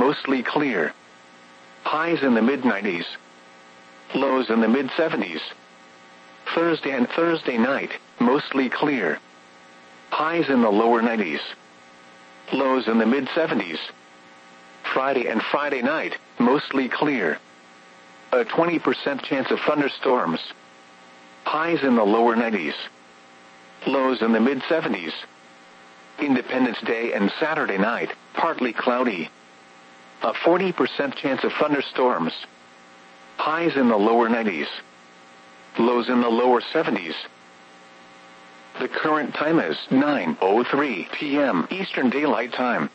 mostly clear. Highs in the mid-90s. Lows in the mid-70s. Thursday and Thursday night, mostly clear. Highs in the lower 90s. Lows in the mid-70s. Friday and Friday night, mostly clear. A 20% chance of thunderstorms. Highs in the lower 90s. Lows in the mid-70s. Independence Day and Saturday night, partly cloudy. A 40% chance of thunderstorms. Highs in the lower 90s. Lows in the lower 70s. The current time is 9:03 p.m. Eastern Daylight Time.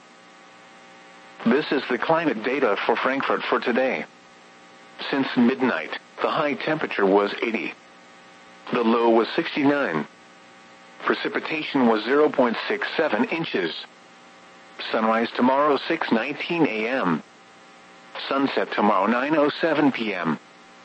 This is the climate data for Frankfurt for today. Since midnight, the high temperature was 80. The low was 69. Precipitation was 0.67 inches. Sunrise tomorrow 6:19 a.m. Sunset tomorrow 9:07 p.m.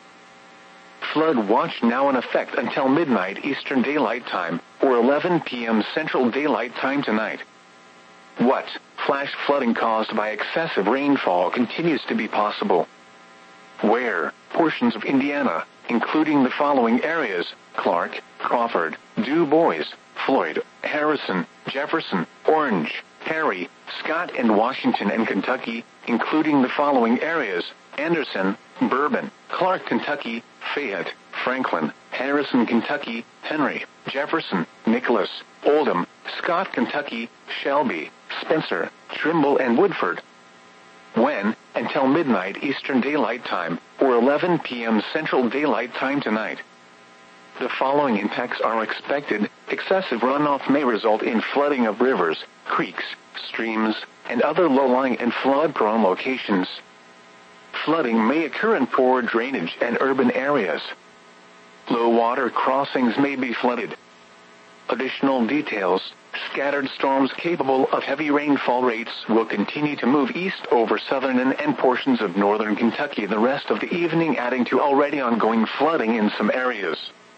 Flood watch now in effect until midnight Eastern Daylight Time, or 11 p.m. Central Daylight Time tonight. What? Flash flooding caused by excessive rainfall continues to be possible. Where? Portions of Indiana, including the following areas: Clark, Crawford, Du Bois, Floyd, Harrison, Jefferson, Orange, Perry, Scott, and Washington and Kentucky, including the following areas: Anderson, Bourbon, Clark, Kentucky, Fayette, Franklin, Harrison, Kentucky, Henry, Jefferson, Nicholas, Oldham, Scott, Kentucky, Shelby, Spencer, Trimble, and Woodford. When? Until midnight Eastern Daylight Time, or 11 p.m. Central Daylight Time tonight. The following impacts are expected. Excessive runoff may result in flooding of rivers, creeks, streams, and other low-lying and flood-prone locations. Flooding may occur in poor drainage and urban areas. Low-water crossings may be flooded. Additional details: scattered storms capable of heavy rainfall rates will continue to move east over southern and portions of northern Kentucky the rest of the evening, adding to already ongoing flooding in some areas.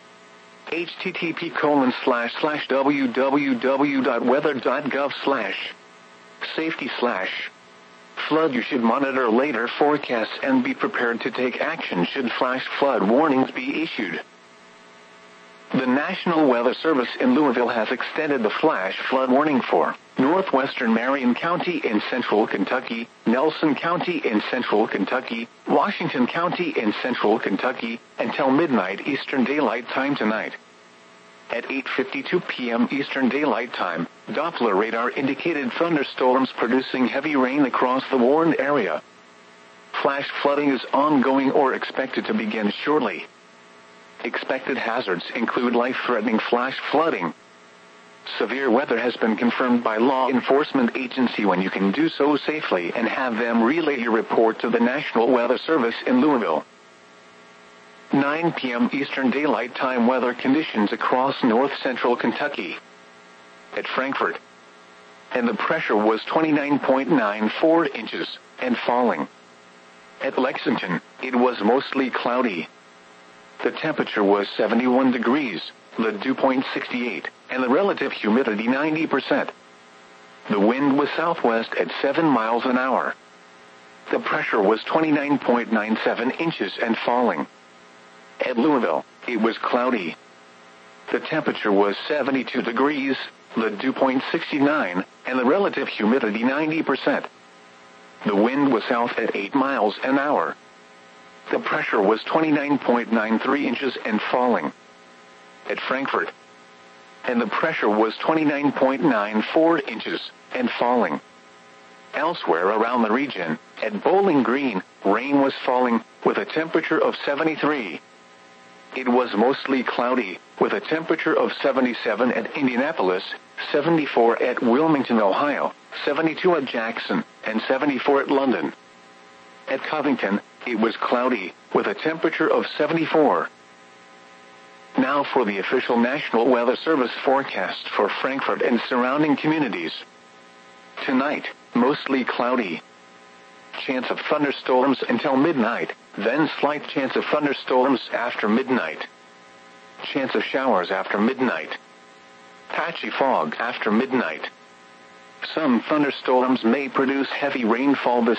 http://www.weather.gov/safety/ flood. You should monitor later forecasts and be prepared to take action should flash flood warnings be issued. The National Weather Service in Louisville has extended the flash flood warning for northwestern Marion County in central Kentucky, Nelson County in central Kentucky, Washington County in central Kentucky, until midnight Eastern Daylight Time tonight. At 8:52 p.m. Eastern Daylight Time, Doppler radar indicated thunderstorms producing heavy rain across the warned area. Flash flooding is ongoing or expected to begin shortly. Expected hazards include life-threatening flash flooding. Severe weather has been confirmed by law enforcement agency when you can do so safely and have them relay your report to the National Weather Service in Louisville. 9 p.m. Eastern Daylight Time weather conditions across north-central Kentucky. At Frankfurt, and the pressure was 29.94 inches, and falling. At Lexington, it was mostly cloudy. The temperature was 71 degrees, the dew point 68, and the relative humidity 90%. The wind was southwest at 7 miles an hour. The pressure was 29.97 inches and falling. At Louisville, it was cloudy. The temperature was 72 degrees, the dew point 69, and the relative humidity 90%. The wind was south at 8 miles an hour. The pressure was 29.93 inches and falling. At Frankfurt, and the pressure was 29.94 inches and falling. Elsewhere around the region, at Bowling Green, rain was falling with a temperature of 73. It was mostly cloudy, with a temperature of 77 at Indianapolis, 74 at Wilmington, Ohio, 72 at Jackson, and 74 at London. At Covington, it was cloudy, with a temperature of 74. Now for the official National Weather Service forecast for Frankfurt and surrounding communities. Tonight, mostly cloudy. Chance of thunderstorms until midnight, then slight chance of thunderstorms after midnight. Chance of showers after midnight. Patchy fog after midnight. Some thunderstorms may produce heavy rainfall this